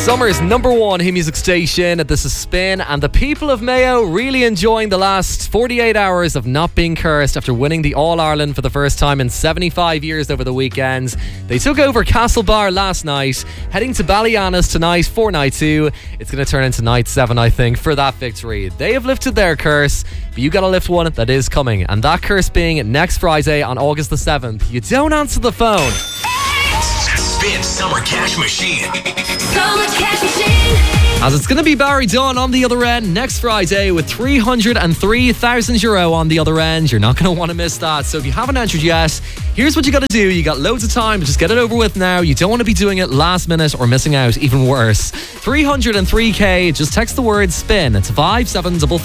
Summer's #1 hit music station. This is Spin, and the people of Mayo really enjoying the last 48 hours of not being cursed after winning the All-Ireland for the first time in 75 years over the weekend. They took over Castlebar last night, heading to Ballyannis tonight for night 2. It's going to turn into night 7, I think, for that victory. They have lifted their curse, but you got to lift one that is coming, and that curse being next Friday on August the 7th. You don't answer the phone. Spin Summer Cash Machine. Summer Cash Machine. As it's going to be Barry Dunn on the other end next Friday with €303,000 on the other end. You're not going to want to miss that. So if you haven't answered yet, here's what you got to do. You got loads of time, but just get it over with now. You don't want to be doing it last minute or missing out, even worse. 303k, just text the word SPIN to 57555.